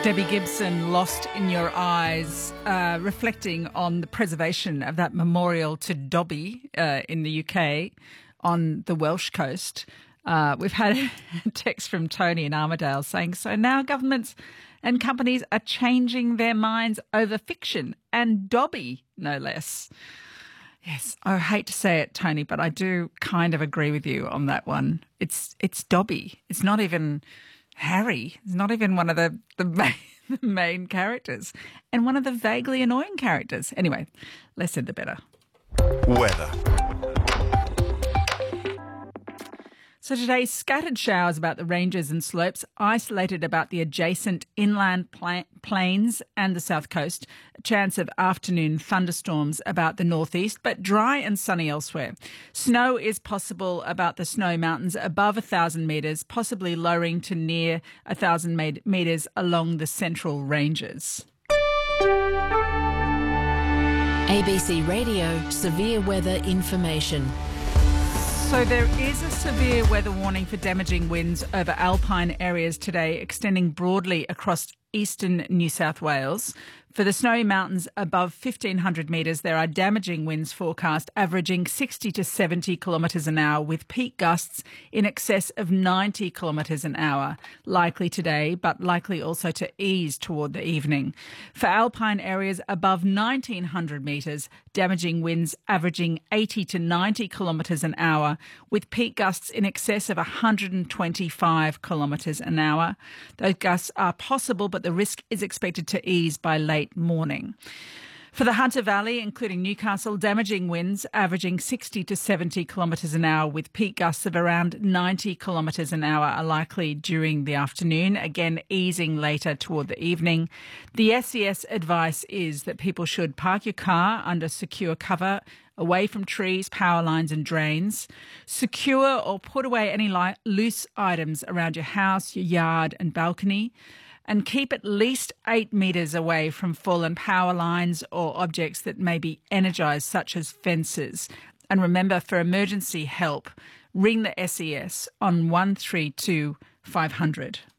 Debbie Gibson, Lost in Your Eyes, reflecting on the preservation of that memorial to Dobby in the UK on the Welsh coast. We've had a text from Tony in Armidale saying, so now governments and companies are changing their minds over fiction and Dobby, no less. Yes, I hate to say it, Tony, but I do kind of agree with you on that one. It's Dobby. It's not even Harry. It's not even one of the main characters, and one of the vaguely annoying characters. Anyway, less said the better. Weather. So today, scattered showers about the ranges and slopes, isolated about the adjacent inland plains and the south coast. A chance of afternoon thunderstorms about the northeast, but dry and sunny elsewhere. Snow is possible about the Snowy Mountains above 1,000 metres, possibly lowering to near 1,000 metres along the central ranges. ABC Radio Severe Weather Information. So there is a severe weather warning for damaging winds over alpine areas today, extending broadly across eastern New South Wales. For the Snowy Mountains above 1,500 metres, there are damaging winds forecast averaging 60 to 70 kilometres an hour, with peak gusts in excess of 90 kilometres an hour, likely today, but likely also to ease toward the evening. For alpine areas above 1,900 metres, damaging winds averaging 80 to 90 kilometres an hour, with peak gusts in excess of 125 kilometres an hour. Those gusts are possible, but the risk is expected to ease by late morning. For the Hunter Valley, including Newcastle, damaging winds averaging 60 to 70 kilometres an hour with peak gusts of around 90 kilometres an hour are likely during the afternoon, again easing later toward the evening. The SES advice is that people should park your car under secure cover, away from trees, power lines and drains. Secure or put away any loose items around your house, your yard and balcony. And keep at least 8 metres away from fallen power lines or objects that may be energised, such as fences. And remember, for emergency help, ring the SES on 132 500.